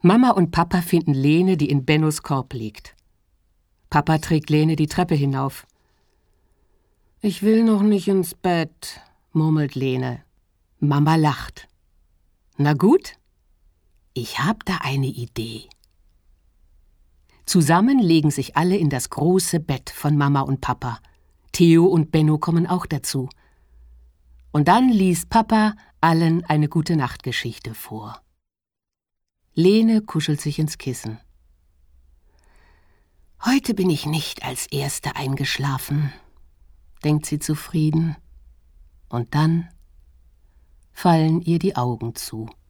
Mama und Papa finden Lene, die in Bennos Korb liegt. Papa trägt Lene die Treppe hinauf. »Ich will noch nicht ins Bett«, murmelt Lene. Mama lacht. »Na gut, ich hab da eine Idee.« Zusammen legen sich alle in das große Bett von Mama und Papa. Theo und Benno kommen auch dazu. Und dann liest Papa allen eine Gute-Nacht-Geschichte vor. Lene kuschelt sich ins Kissen. »Heute bin ich nicht als Erste eingeschlafen«, denkt sie zufrieden. Und dann fallen ihr die Augen zu.